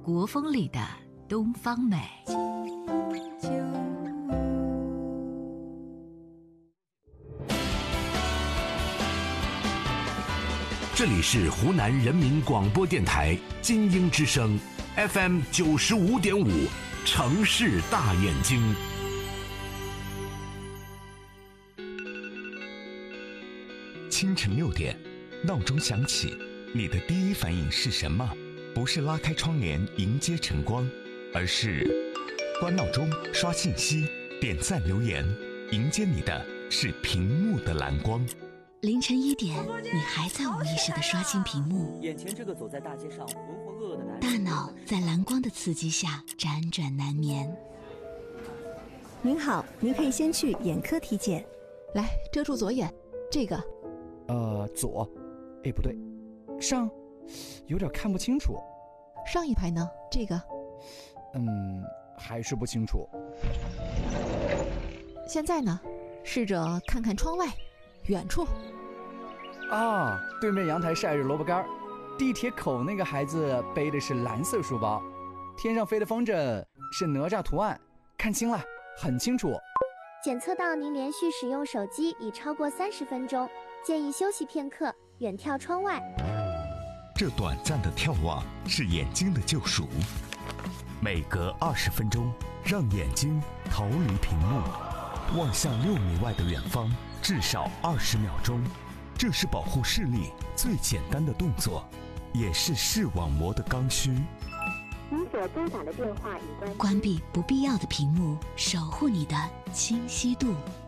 国风里的东方美。 这里是湖南人民广播电台金鹰之声 FM 95.5，城市大眼睛。 清晨6点，闹钟响起，你的第一反应是什么？不是拉开窗帘迎接晨光，而是关闹钟、刷信息、点赞留言，迎接你的是屏幕的蓝光。 凌晨1点，你还在无意识地刷新屏幕， 眼前这个走在大街上浑浑噩噩的男人， 大脑在蓝光的刺激下辗转难眠。 您好，您可以先去眼科体检。 来，遮住左眼，这个。 左，不对，上，有点看不清楚。 上一排呢？这个。 还是不清楚。 现在呢？试着看看窗外，远处。 啊，对面阳台晒着萝卜干，地铁口那个孩子背的是蓝色书包，天上飞的风筝是哪吒图案，看清了，很清楚。 检测到您连续使用手机已超过30分钟，建议休息片刻，远眺窗外。 这短暂的眺望是眼睛的救赎，每隔20分钟，让眼睛逃离屏幕，望向6米外的远方，至少20秒钟。这是保护视力最简单的动作，也是视网膜的刚需。 您所拨打的电话已关机。 关闭不必要的屏幕，守护你的清晰度。